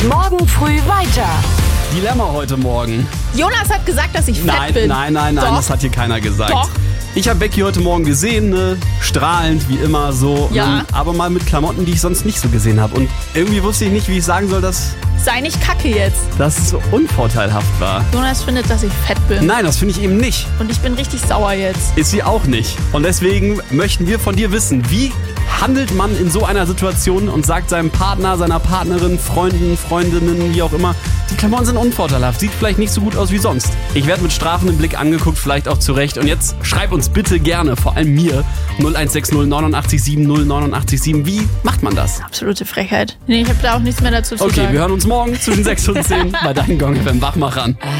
Morgen früh weiter. Dilemma heute Morgen. Jonas hat gesagt, dass ich fett bin. Nein, Doch. das hat hier keiner gesagt. Doch. Ich habe Becky heute Morgen gesehen, ne? Strahlend, wie immer so. Ja. Aber mal mit Klamotten, die ich sonst nicht so gesehen habe. Und irgendwie wusste ich nicht, wie ich sagen soll, dass Sei nicht kacke jetzt. das so unvorteilhaft war. Jonas findet, dass ich fett bin. Nein, das finde ich eben nicht. Und ich bin richtig sauer jetzt. Ist sie auch nicht. Und deswegen möchten wir von dir wissen, wie handelt man in so einer Situation und sagt seinem Partner, seiner Partnerin, Freunden, Freundinnen, wie auch immer, die Klamotten sind unvorteilhaft, sieht vielleicht nicht so gut aus wie sonst. Ich werde mit strafendem Blick angeguckt, vielleicht auch zurecht. Und jetzt schreib uns bitte gerne, vor allem mir, 0160 89 7 089 7. Wie macht man das? Absolute Frechheit. Nee, ich habe da auch nichts mehr dazu zu Okay, sagen. wir hören uns morgen zwischen 6 und 10 bei deinen Gong FM Wachmachern.